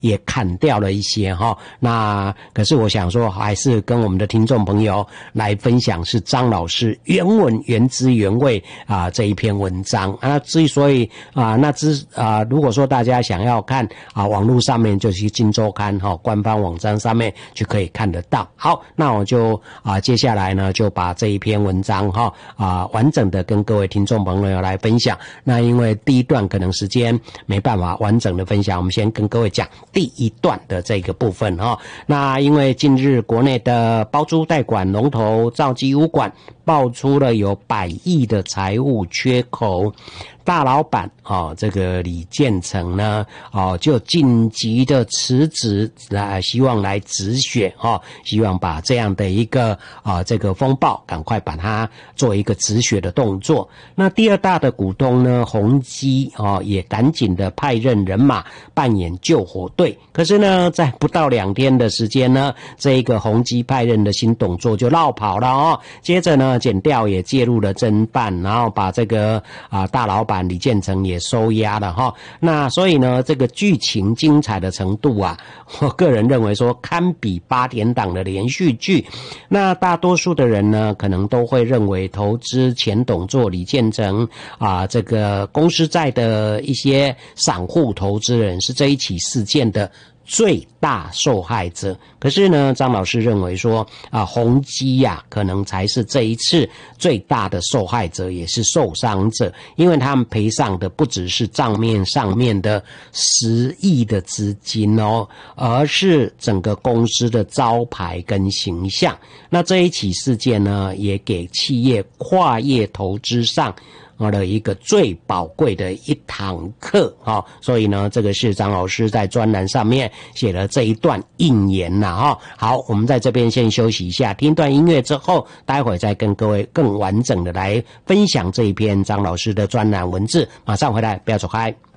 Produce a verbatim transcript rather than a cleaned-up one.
也砍掉了一些哈。那可是我想说，还是跟我们的听众朋友来分享是张老师原文原汁原味啊这一篇文章啊。之所以啊，那之啊，如果说大家想要看啊，网络上面就去《今周刊》哈官方网站上面就可以看得到。好，那我就啊接下来呢就把这一篇文章哈啊完整的跟各位听众朋友来分享。那因为第一段可能时间没办法完整的分享，我们先跟各位讲第一段的这个部分哈。那因为近日国内的包租代管龙头兆基物管爆出了有百亿的财务缺口，大老板哦，这个李建成呢哦就紧急的辞职来，希望来止血哦，希望把这样的一个啊、呃、这个风暴赶快把它做一个止血的动作。那第二大的股东呢，宏基哦也赶紧的派任人马扮演救火队。可是呢，在不到两天的时间呢，这一个宏基派任的新董座就落跑了哦。接着呢，检调也介入了侦办，然后把这个啊大老板李建成也收押了哈。那所以呢，这个剧情精彩的程度啊，我个人认为说堪比八点档的连续剧。那大多数的人呢，可能都会认为投资前董座李建成啊，这个公司债的一些散户投资人是这一起事件的最大受害者。可是呢，张老师认为说啊，宏基呀，可能才是这一次最大的受害者，也是受伤者，因为他们赔上的不只是账面上面的十亿的资金哦，而是整个公司的招牌跟形象。那这一起事件呢，也给企业跨业投资上的一个最宝贵的一堂课哈，所以呢，这个是张老师在专栏上面写了这一段引言呐哈。好，我们在这边先休息一下，听段音乐之后，待会再跟各位更完整的来分享这一篇张老师的专栏文字。马上回来，不要走开。